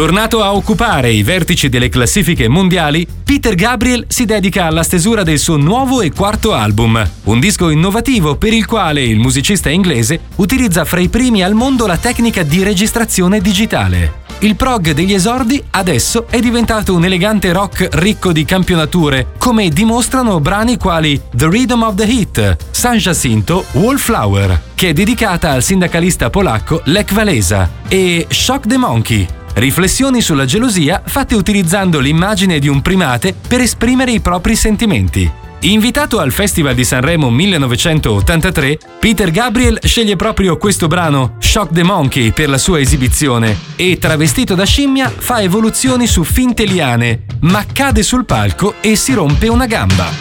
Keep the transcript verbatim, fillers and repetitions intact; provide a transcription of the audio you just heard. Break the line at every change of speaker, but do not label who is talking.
Tornato a occupare i vertici delle classifiche mondiali, Peter Gabriel si dedica alla stesura del suo nuovo e quarto album, un disco innovativo per il quale il musicista inglese utilizza fra i primi al mondo la tecnica di registrazione digitale. Il prog degli esordi adesso è diventato un elegante rock ricco di campionature, come dimostrano brani quali The Rhythm of the Heat, San Jacinto, Wallflower, che è dedicata al sindacalista polacco Lech Walesa, e Shock the Monkey, riflessioni sulla gelosia fatte utilizzando l'immagine di un primate per esprimere i propri sentimenti. Invitato al Festival di Sanremo millenovecentottantatré, Peter Gabriel sceglie proprio questo brano, Shock the Monkey, per la sua esibizione e, travestito da scimmia, fa evoluzioni su finte liane, ma cade sul palco e si rompe una gamba.